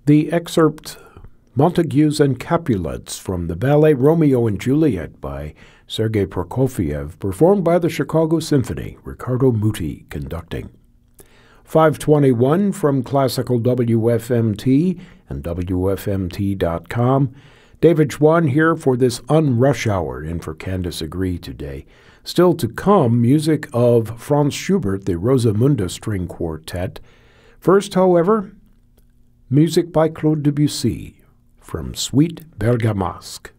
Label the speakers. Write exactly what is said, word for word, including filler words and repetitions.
Speaker 1: The excerpt Montagues and Capulets from the ballet Romeo and Juliet by Sergei Prokofiev, performed by the Chicago Symphony, Riccardo Muti conducting. five twenty-one from Classical W F M T and W F M T dot com. David Schwann here for this unrush hour in for Candace Agree today. Still to come, music of Franz Schubert, the Rosamunde String Quartet. First, however, music by Claude Debussy from Suite Bergamasque.